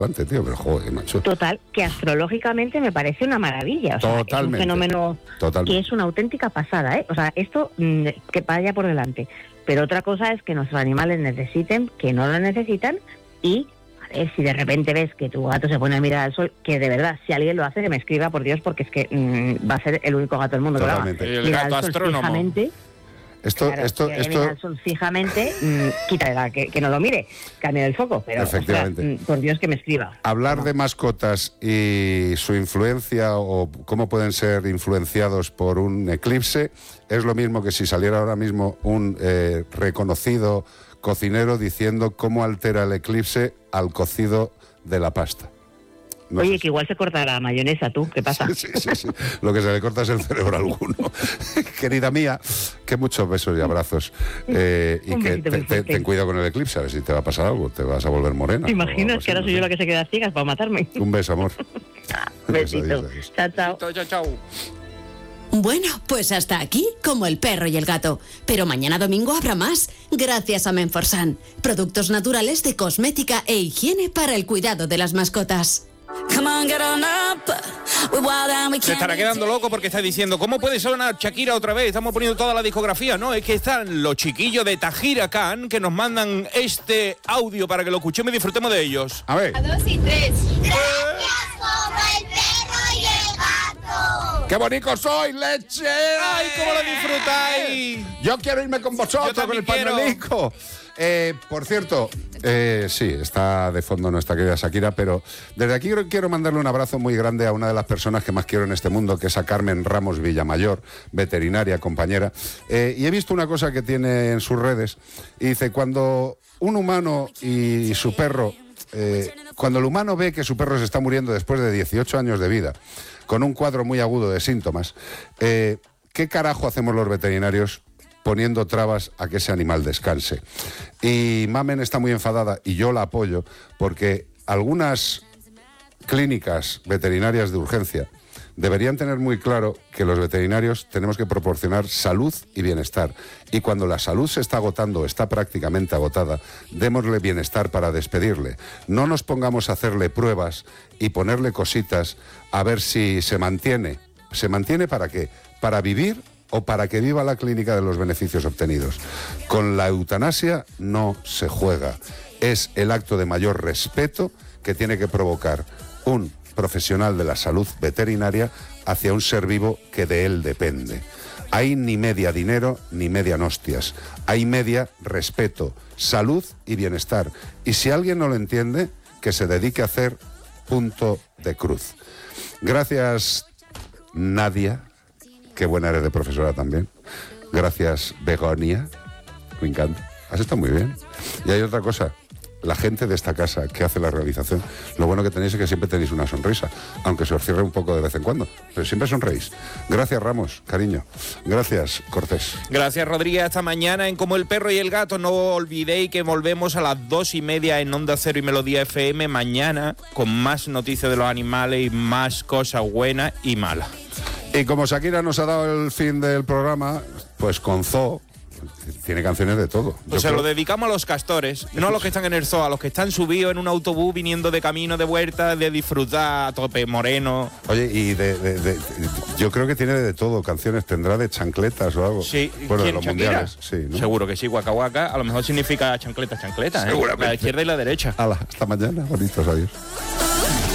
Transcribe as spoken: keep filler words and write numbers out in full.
tío, pero joder, macho. Total, que astrológicamente me parece una maravilla. O sea, Totalmente. es un fenómeno Totalmente. que es una auténtica pasada, ¿eh? O sea, esto mmm, que vaya por delante. Pero otra cosa es que nuestros animales necesiten, que no lo necesitan, y a ver, si de repente ves que tu gato se pone a mirar al sol, que de verdad, si alguien lo hace, que me escriba, por Dios, porque es que mmm, va a ser el único gato del mundo Totalmente. que lo haga. El Mira gato al sol astrónomo. fijamente. Esto, Claro, esto, si esto... mira al sol fijamente, mmm, quítale, que, que no lo mire, cambia el foco, pero Efectivamente. o sea, mmm, por Dios que me escriba. Hablar No. de mascotas y su influencia o cómo pueden ser influenciados por un eclipse es lo mismo que si saliera ahora mismo un eh, reconocido cocinero diciendo cómo altera el eclipse al cocido de la pasta. No Oye, sé. que igual se corta la mayonesa, ¿tú? ¿Qué pasa? Sí, sí, sí, sí. Lo que se le corta es el cerebro a alguno. Querida mía, que muchos besos y abrazos. Eh, y Un que besito te, muy te- fuerte. ten cuidado con el eclipse, a ver si te va a pasar algo, te vas a volver morena. ¿Te o algo imaginas así, que ahora no soy yo sé. la que se queda ciega para matarme? Un beso, amor. Besito. Adiós, adiós. Chao, chao. Chao, chao, chao. Bueno, pues hasta aquí, como el perro y el gato. Pero mañana domingo habrá más, gracias a Menforsan. Productos naturales de cosmética e higiene para el cuidado de las mascotas. Se estará quedando loco porque está diciendo, ¿cómo puede sonar Shakira otra vez? Estamos poniendo toda la discografía. No, es que están los chiquillos de Tajira Khan que nos mandan este audio para que lo escuchemos y disfrutemos de ellos. A ver. A dos y tres. Gracias como el perro y el gato. ¡Qué bonito soy, leche! ¡Ay, cómo lo disfrutáis! Yo quiero irme con vosotros, Yo con el también quiero. pañuelico. Eh, por cierto, eh, sí, está de fondo nuestra querida Shakira, pero desde aquí quiero- quiero mandarle un abrazo muy grande a una de las personas que más quiero en este mundo, que es a Carmen Ramos Villamayor, veterinaria, compañera. Eh, y he visto una cosa que tiene en sus redes, y dice, cuando un humano y su perro, eh, cuando el humano ve que su perro se está muriendo después de dieciocho años de vida, con un cuadro muy agudo de síntomas, eh, ¿qué carajo hacemos los veterinarios poniendo trabas a que ese animal descanse? Y Mamen está muy enfadada, y yo la apoyo, porque algunas clínicas veterinarias de urgencia deberían tener muy claro que los veterinarios tenemos que proporcionar salud y bienestar. Y cuando la salud se está agotando, está prácticamente agotada, démosle bienestar para despedirle. No nos pongamos a hacerle pruebas y ponerle cositas a ver si se mantiene. ¿Se mantiene para qué? ¿Para vivir o para que viva la clínica de los beneficios obtenidos? Con la eutanasia no se juega. Es el acto de mayor respeto que tiene que provocar un profesional de la salud veterinaria hacia un ser vivo que de él depende. Hay ni media dinero ni media hostias. Hay media respeto, salud y bienestar. Y si alguien no lo entiende, que se dedique a hacer punto de cruz. Gracias, Nadia. Qué buena eres de profesora también. Gracias, Begonia. Me encanta. Has estado muy bien. Y hay otra cosa. La gente de esta casa que hace la realización, lo bueno que tenéis es que siempre tenéis una sonrisa, aunque se os cierre un poco de vez en cuando, pero siempre sonreís. Gracias, Ramos, cariño. Gracias, Cortés. Gracias, Rodríguez. Hasta mañana en Como el Perro y el Gato. No olvidéis que volvemos a las dos y media en Onda Cero y Melodía F M mañana con más noticias de los animales y más cosas buenas y malas. Y como Shakira nos ha dado el fin del programa, pues con Zoo tiene canciones de todo. Yo Pues se creo- lo dedicamos a los castores, no a los que están en el zoo, a los que están subidos en un autobús viniendo de camino, de vuelta, de disfrutar a tope, moreno. Oye, y de, de- de- yo creo que tiene de todo canciones, tendrá de chancletas o algo. Sí, Bueno, de ¿quién, los Shakira? mundiales, sí, ¿no? Seguro que sí, Waka Waka, a lo mejor significa chancleta, chancleta, ¿eh? Seguramente. La izquierda y la derecha. Hala, hasta mañana, bonitos, adiós.